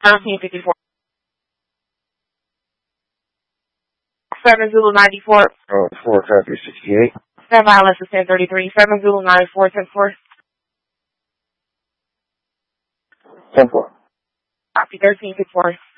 1354. 7 Zulu 94. 4 copy 68. Stand by, unless it's 1033. 7 Zulu 94, 10-4. 10-4. Copy 1354.